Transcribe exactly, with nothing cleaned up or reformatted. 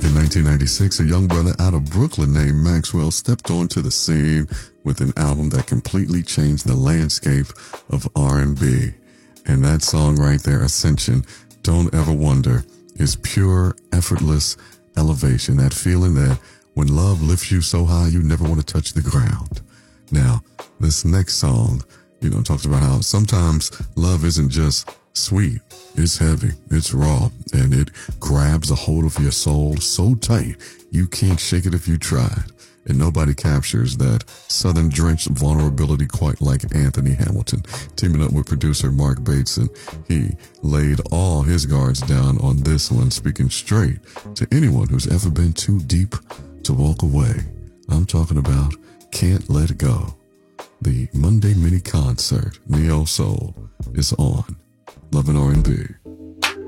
Back in nineteen ninety-six, a young brother out of Brooklyn named Maxwell stepped onto the scene with an album that completely changed the landscape of R and B. And that song right there, Ascension, Don't Ever Wonder, is pure, effortless elevation. That feeling that when love lifts you so high, you never want to touch the ground. Now, this next song, you know, talks about how sometimes love isn't just sweet. It's heavy, it's raw, and it grabs a hold of your soul so tight you can't shake it if you tried. And nobody captures that southern drenched vulnerability quite like Anthony Hamilton. Teaming up with producer Mark Bateson, he laid all his guards down on this one, speaking straight to anyone who's ever been too deep to walk away. I'm talking about Can't Let Go. The Monday mini concert, Neo Soul, is on Love and R and B.